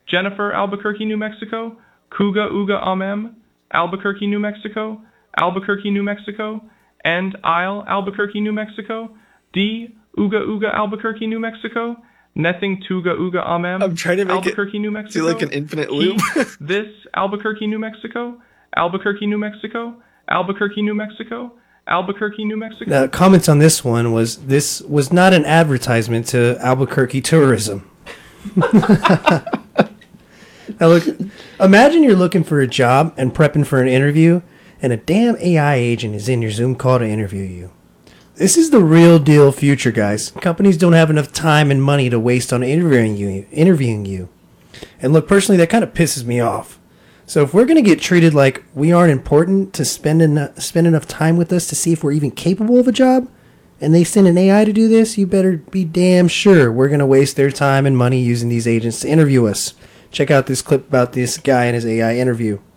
Jennifer, Albuquerque, New Mexico. Kuga Uga Amem, Albuquerque, New Mexico. Albuquerque, New Mexico. And Isle, Albuquerque, New Mexico. D. Uga Uga, Albuquerque, New Mexico. Nothing Tuga Uga Amem. I'm trying to make Albuquerque, New it Mexico. feel like an infinite loop. This, Albuquerque, New Mexico. Albuquerque, New Mexico. Albuquerque, New Mexico. Albuquerque, New Mexico. Now, comments on this one was not an advertisement to Albuquerque tourism. Now look, imagine you're looking for a job and prepping for an interview, and a damn AI agent is in your Zoom call to interview you. This is the real deal future, guys. Companies don't have enough time and money to waste on interviewing you. And look, personally, that kind of pisses me off. So if we're going to get treated like we aren't important to spend enough time with us to see if we're even capable of a job, and they send an AI to do this, you better be damn sure we're going to waste their time and money using these agents to interview us. Check out this clip about this guy and his AI interview.